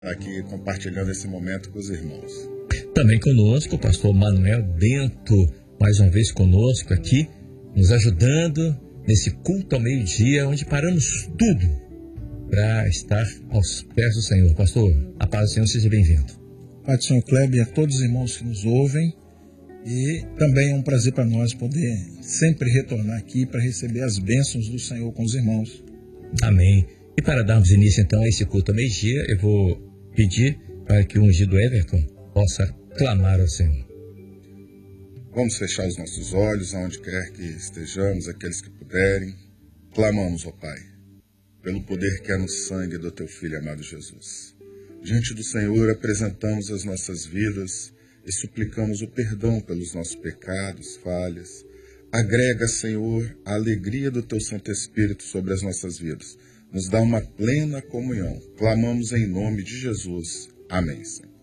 aqui compartilhando esse momento com os irmãos. Também conosco o pastor Manuel Bento, mais uma vez conosco aqui, nos ajudando nesse culto ao meio-dia, onde paramos tudo para estar aos pés do Senhor. Pastor, a paz do Senhor, seja bem-vindo. Pai do Senhor Kleber e a todos os irmãos que nos ouvem. E também é um prazer para nós poder sempre retornar aqui para receber as bênçãos do Senhor com os irmãos. Amém. E para darmos início então a esse culto ao meio-dia, eu vou pedir para que o ungido Everton possa clamar ao Senhor. Vamos fechar os nossos olhos, aonde quer que estejamos, aqueles que puderem. Clamamos, ó Pai, pelo poder que há no sangue do Teu Filho amado Jesus. Diante do Senhor apresentamos as nossas vidas e suplicamos o perdão pelos nossos pecados, falhas. Agrega, Senhor, a alegria do Teu Santo Espírito sobre as nossas vidas. Nos dá uma plena comunhão. Clamamos em nome de Jesus. Amém, Senhor.